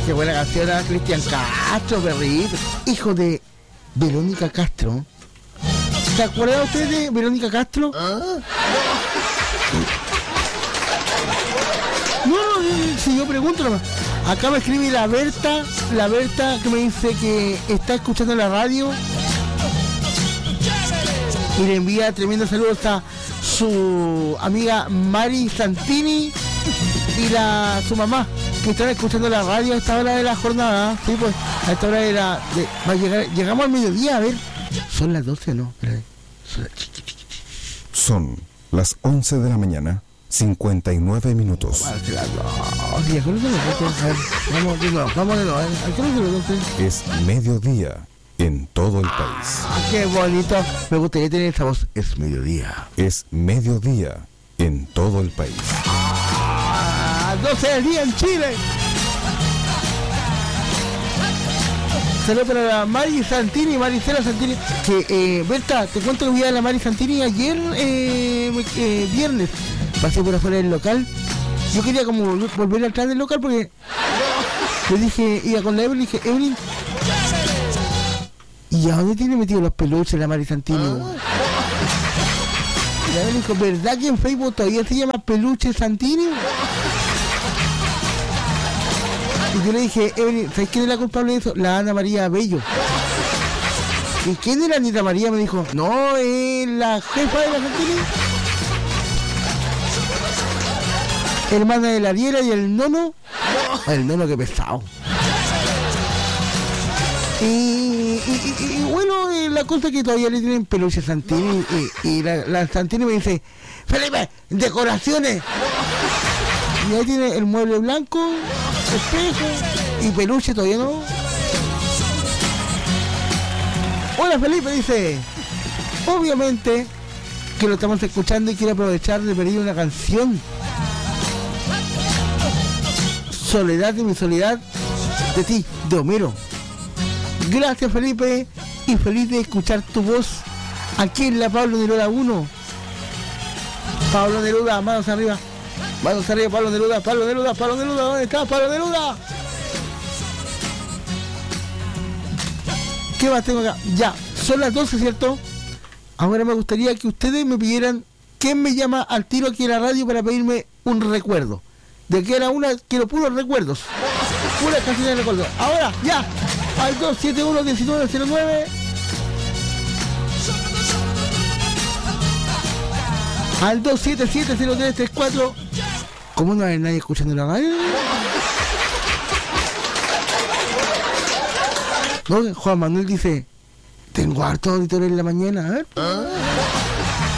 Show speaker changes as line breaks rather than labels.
Qué buena canción a Cristian Castro, perrito. Hijo de Verónica Castro. ¿Se acuerdan ustedes de Verónica Castro? No, si yo pregunto nomás. Acá me escribe la Berta que me dice que está escuchando la radio y le envía tremendos saludos a su amiga Mari Santini y su mamá, que están escuchando la radio a esta hora de la jornada. Sí, pues a esta hora va a llegar, llegamos al mediodía, a ver, son las 12, ¿no?
Son las 11 de la mañana, 59 minutos.
Vamos de nuevo.
Es mediodía en todo el país.
Qué bonito. Me gustaría tener esta voz. Es mediodía.
Es mediodía en todo el país.
12 del día en Chile. Saludos para la Mari Santini, Maricela Santini. Que, Berta, te cuento que vi a la Mari Santini ayer, viernes. Pasé por afuera del local. Yo quería como volver atrás del local porque le dije, iba con la Evelyn, dije, Evelyn, ¿y a dónde tiene metido los peluches la Mari Santini? Y la Evelyn dijo, ¿verdad que en Facebook todavía se llama Peluche Santini? Y yo le dije, Evelyn, ¿sabes quién es la culpable de eso? La Ana María Bello. ¿Y quién es la Anita María? Me dijo, no, es la jefa de la Santini. Hermana de la Ariela y el nono. El nono, que pesado. Y bueno, la cosa es que todavía le tienen peluche a Santini. Y la Santini me dice, Felipe, decoraciones. Y ahí tiene el mueble blanco, espejo y peluche, todavía no. Hola Felipe, dice. Obviamente que lo estamos escuchando y quiero aprovechar de pedir una canción. Soledad de mi soledad, de ti, de Homero. Gracias Felipe, y feliz de escuchar tu voz aquí en la Pablo Neruda 1. Pablo Neruda, manos arriba, Pablo Neruda, ¿dónde estás, Pablo Neruda? ¿Qué más tengo acá? Ya, son las 12, ¿cierto? Ahora me gustaría que ustedes me pidieran quién me llama al tiro aquí en la radio para pedirme un recuerdo. De que era quiero puros recuerdos. Puras canciones de recuerdos. Ahora, ya, al 271-1909. Al 277-0334. ¿Cómo no hay nadie escuchando la radio? No, Juan Manuel dice, tengo harto auditores en la mañana, a ver.